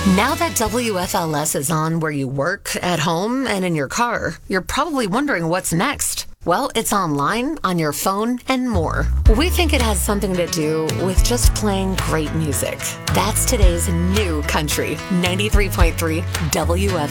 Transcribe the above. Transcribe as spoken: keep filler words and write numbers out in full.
Now that W F L S is on where you work, at home, and in your car, you're probably wondering what's next. Well, it's online, on your phone, and more. We think it has something to do with just playing great music. That's today's new country, ninety-three point three W F L S.